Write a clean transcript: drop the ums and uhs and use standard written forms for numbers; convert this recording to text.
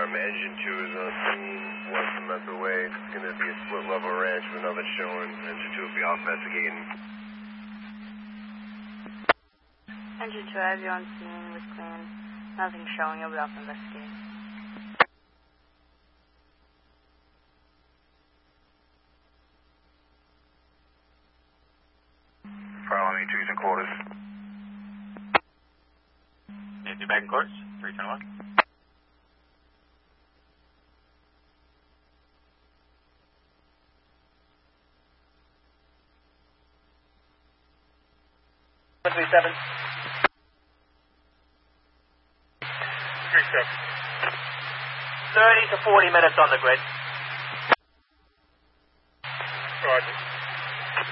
Engine 2 is on scene, west of Metro Way. It's going to be a split-level ranch with another showing. Engine 2 will be out investigating. Engine 2, I have you on scene with clean. Nothing showing, you'll be off investigating. Follow me, 2s and quarters. Nancy back in quarters, 321. Seven. 30 to 40 minutes on the grid. Roger.